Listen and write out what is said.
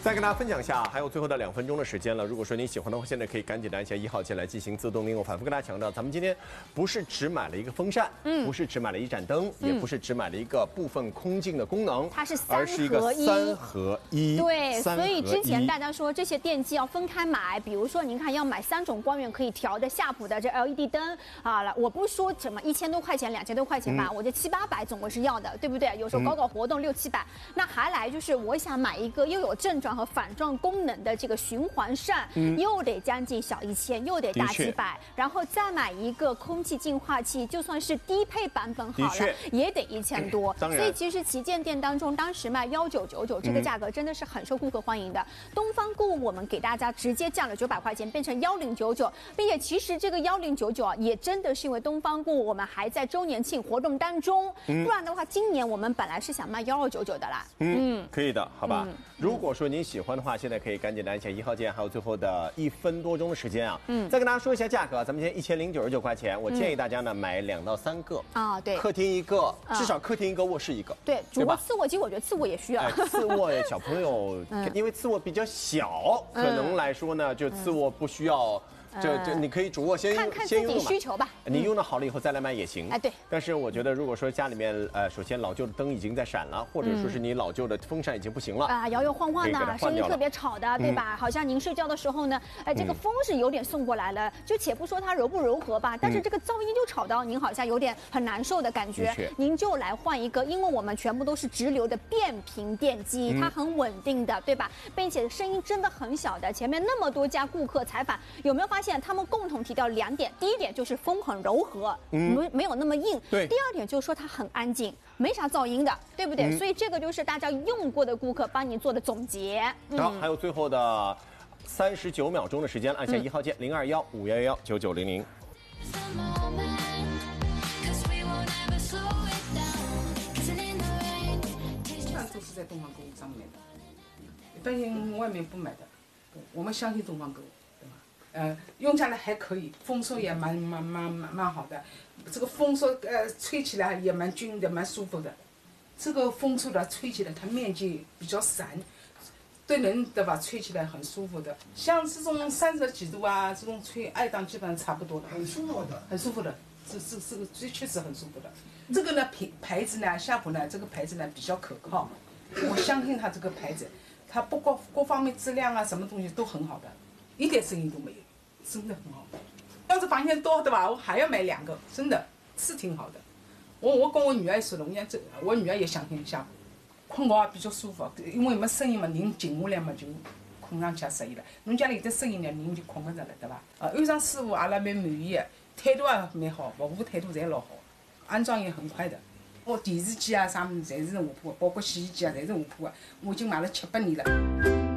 再跟大家分享一下，还有最后的2分钟的时间了。如果说你喜欢的话，现在可以赶紧的按下1号键来进行自动订阅。我反复跟大家强调，咱们今天不是只买了一个风扇，不是只买了一盏灯，也不是只买了一个部分空净的功能， 它是而是一个3合1。 对，所以之前大家说这些电器要分开买，比如说您看要买3种光源可以调的夏普的这 LED 灯啊，我不说什么1000多块钱、2000多块钱吧，我这700、800总归是要的，对不对？有时候搞活动600、700，那还来就是我想买一个又有正转和反转功能的这个循环扇，又得将近小1000，又得大几百，然后再买一个空气净化器，就算是低配版本好了，也得1000多。所以其实旗舰店当中，当时卖1999这个价格真的是很受顾客欢迎的。东方购物我们给大家直接降了900块钱，变成1099，并且其实这个1099啊，也真的是因为东方购物我们还在周年庆活动当中，不然的话，今年我们本来是想卖1299的啦。 可以的，好吧。如果说您喜欢的话，现在可以赶紧的按下1号键，还有最后的1分多钟的时间啊。再跟大家说一下价格，咱们今天1099块钱，我建议大家呢买2到3个啊，对， 客厅1个，至少客厅1个，卧室1个， 对，主卧次卧机，我觉得次卧也需要。 次卧小朋友，因为次卧比较小，可能来说呢，就次卧不需要。这你可以主卧先用， 看自己需求吧。 你用的好了以后再来买也行。 哎，对。 但是我觉得，如果说家里面首先老旧的灯已经在闪了，或者说是你老旧的风扇已经不行了啊，摇摇晃晃的，声音特别吵的，对吧？好像您睡觉的时候呢，这个风是有点送过来了，就且不说它柔不柔和吧，但是这个噪音就吵到您好像有点很难受的感觉。您就来换一个，因为我们全部都是直流的变频电机，它很稳定的，对吧？并且声音真的很小的。前面那么多家顾客采访，有没有发现他们共同提到2点？第一点就是风很柔和，没有那么硬。 对。 第二点就是说它很安静，没啥噪音的，对不对？所以这个就是大家用过的顾客帮你做的总结。 好，还有最后的39秒钟的时间，按下1号键0215119900。 都是在东方购物上面的，一般性外面不买的，我们相信东方购物。用下来还可以，风速也蛮好的，这个风速吹起来也蛮均匀的，蛮舒服的。这个风速的吹起来，它面积比较散，对人对吧？吹起来很舒服的。像这种30几度啊，这种吹2档基本上差不多了， 很舒服的， 很舒服的。这个确实很舒服的。这个呢牌子呢，夏普呢这个牌子呢比较可靠，我相信它这个牌子，它不光各方面质量啊，什么东西都很好的。一点声音都没有，真的很好。要是房间多对吧，我还要买2个，真的是挺好的。我跟我女儿说了，我女儿也相信夏普，困觉比较舒服，因为没声音嘛，人静下来嘛就困上去适意了。侬家里有点声音呢，人就困不着了，对吧？安装师傅阿拉蛮满意的，态度也蛮好，服务态度侪老好，安装也很快的。我电视机啊啥么侪是下铺，包括洗衣机啊侪是下铺的，我已经买了7、8年了。